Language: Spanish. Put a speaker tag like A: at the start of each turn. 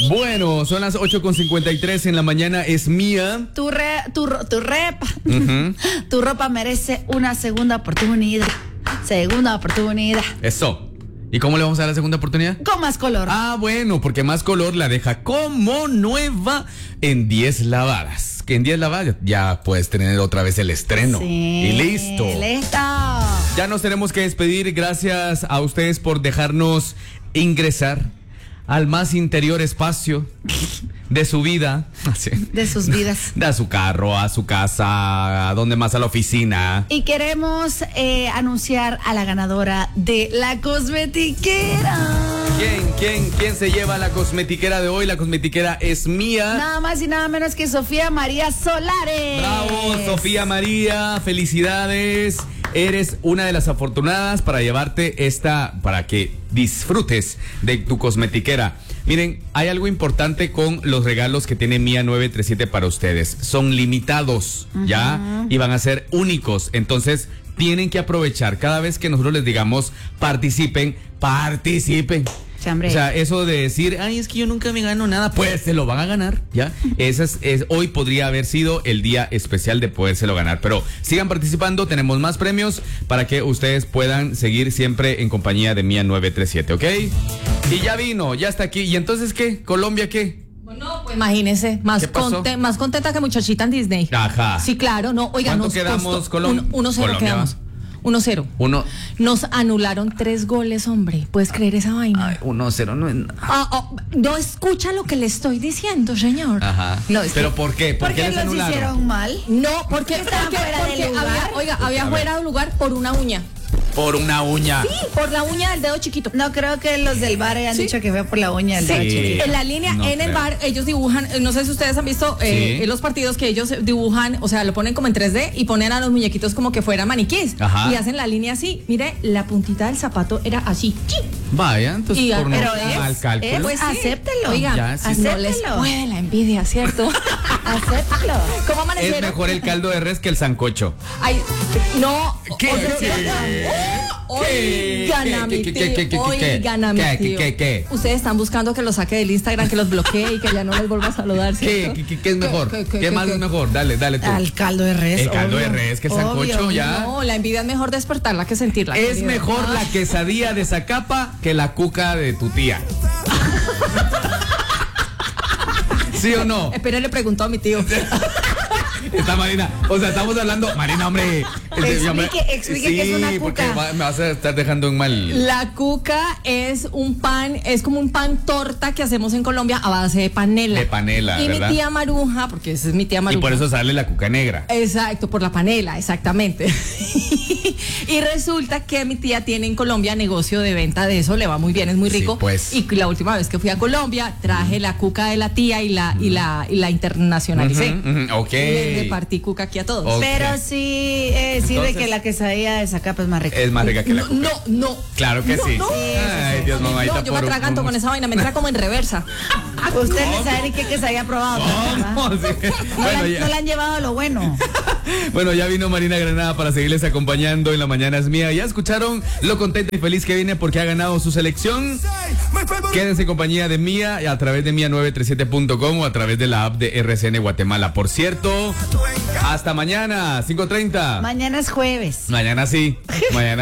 A: Bueno, son las 8:53 en la mañana, es mía.
B: Tu ropa merece una segunda oportunidad. Segunda oportunidad.
A: Eso. ¿Y cómo le vamos a dar la segunda oportunidad?
B: Con más color.
A: Ah, bueno, porque más color la deja como nueva en 10 lavadas. Que en 10 lavadas ya puedes tener otra vez el estreno.
B: Sí,
A: y listo.
B: Listo.
A: Ya nos tenemos que despedir. Gracias a ustedes por dejarnos ingresar al más interior espacio de su vida.
B: De sus vidas.
A: A su carro, a su casa, a donde más, a la oficina.
B: Y queremos anunciar a la ganadora de la cosmetiquera.
A: ¿Quién se lleva la cosmetiquera de hoy? La cosmetiquera es mía.
B: Nada más y nada menos que Sofía María Solares.
A: Bravo, Sofía María, felicidades. Eres una de las afortunadas para llevarte para que disfrutes de tu cosmetiquera. Miren, hay algo importante con los regalos que tiene Mía 937 para ustedes. Son limitados, ¿ya? Y van a ser únicos. Entonces, tienen que aprovechar. Cada vez que nosotros les digamos participen. O sea, eso de decir, ay, es que yo nunca me gano nada, pues se lo van a ganar, ¿ya? Hoy podría haber sido el día especial de podérselo ganar, pero sigan participando, tenemos más premios para que ustedes puedan seguir siempre en compañía de Mía 937, ¿ok? Y ya vino, ya está aquí, ¿y entonces qué? ¿Colombia qué?
C: Bueno, pues imagínese, más contenta que muchachita en Disney.
A: Ajá.
C: Sí, claro, no, oiga,
A: ¿cuánto quedamos, Colombia?
C: 1-0 quedamos. 1-0. Nos anularon 3 goles, hombre. ¿Puedes creer esa vaina?
A: Ay, 1-0 no es nada.
C: No escucha lo que le estoy diciendo, señor.
A: Ajá.
C: No,
A: ¿Pero por qué?
B: ¿Por qué
A: les
B: los
A: anularon?
B: hicieron mal?
C: No, porque había
A: A
C: fuera de lugar por una uña.
A: Por una uña.
C: Sí, por la uña del dedo chiquito.
B: No creo que los del bar hayan dicho que fue por la uña del dedo chiquito.
C: En la línea,
A: no
C: en el bar, ellos dibujan, no sé si ustedes han visto los partidos que ellos dibujan, o sea, lo ponen como en 3D y ponen a los muñequitos como que fueran maniquís.
A: Ajá.
C: Y hacen la línea así. Mire, la puntita del zapato era así.
A: Vaya, entonces por no mal cálculo.
C: Pues sí.
B: Acéptelo.
C: Oiga,
A: Ya, sí.
C: no les puede la envidia, ¿cierto?
B: Acéptelo.
C: ¿Cómo amanecieron?
A: Es mejor el caldo de res que el sancocho.
C: Ay, no.
A: ¿Qué?
C: Oigan a mi tío.
A: ¿Qué?
C: Ustedes están buscando que lo saque del Instagram, que los bloquee y que ya no les vuelva a saludar, ¿cierto?
A: ¿Qué es mejor? ¿Qué más es mejor? Dale tú.
B: Al caldo de res.
A: El caldo de res, que el sancocho ya.
C: No, la envidia es mejor despertarla que sentirla.
A: Es
C: querido.
A: mejor la quesadilla de Zacapa que la cuca de tu tía. ¿Sí o no?
C: Espera, le preguntó a mi tío.
A: Está Marina, o sea, estamos hablando, Marina, hombre.
B: Explique qué es una cuca.
A: Porque me vas a estar dejando en mal.
C: La cuca es un pan, es como un pan torta que hacemos en Colombia a base de panela.
A: De panela,
C: y
A: ¿verdad?
C: mi tía Maruja, porque esa es mi tía Maruja.
A: Y por eso sale la cuca negra.
C: Exacto, por la panela, exactamente. Y resulta que mi tía tiene en Colombia negocio de venta de eso, le va muy bien, es muy rico.
A: Sí, pues.
C: Y la última vez que fui a Colombia, traje la cuca de la tía y la internacionalicé.
A: Ok.
C: Le repartí cuca aquí a todos.
A: Ok.
B: Pero sí, de que la quesadilla de Zacapa es más rica.
A: Es más rica que la cuca.
C: No.
A: Claro que sí. Ay, Dios, mamadita.
C: No, yo me atraganto con esa vaina, me entra como en reversa.
B: Usted no sabe ni qué quesadilla ha probado.
A: ¿Cómo? Sí.
B: No le han llevado lo bueno.
A: Bueno, ya vino Marina Granada para seguirles acompañando en La Mañana es Mía. Ya escucharon lo contenta y feliz que viene porque ha ganado su selección. Quédense en compañía de Mía a través de Mía937.com o a través de la app de RCN Guatemala. Por cierto, hasta mañana, 5:30.
B: Mañana es jueves.
A: Mañana sí. Mañana